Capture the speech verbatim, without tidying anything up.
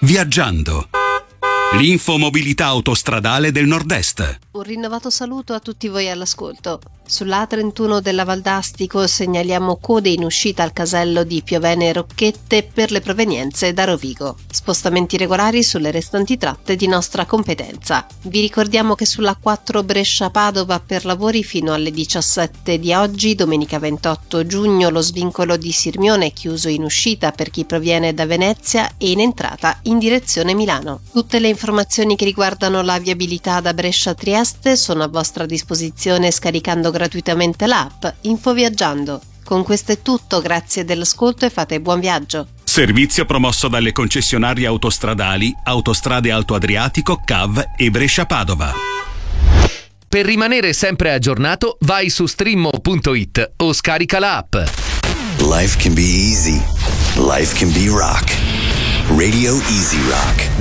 Viaggiando. L'info mobilità autostradale del Nord-Est. Un rinnovato saluto a tutti voi all'ascolto. Sull'A trentuno della Valdastico segnaliamo code in uscita al casello di Piovene Rocchette per le provenienze da Rovigo. Spostamenti regolari sulle restanti tratte di nostra competenza. Vi ricordiamo che sulla quattro Brescia-Padova per lavori fino alle diciassette di oggi, domenica ventotto giugno, lo svincolo di Sirmione è chiuso in uscita per chi proviene da Venezia e in entrata in direzione Milano. Tutte le informazioni che riguardano la viabilità da Brescia a Trieste sono a vostra disposizione scaricando gratuitamente l'app Info Viaggiando. Con questo è tutto, grazie dell'ascolto e fate buon viaggio. Servizio promosso dalle concessionarie autostradali Autostrade Alto Adriatico, C A V e Brescia-Padova. Per rimanere sempre aggiornato, vai su streammo punto it o scarica l'app. Life can be easy. Life can be rock. Radio Easy Rock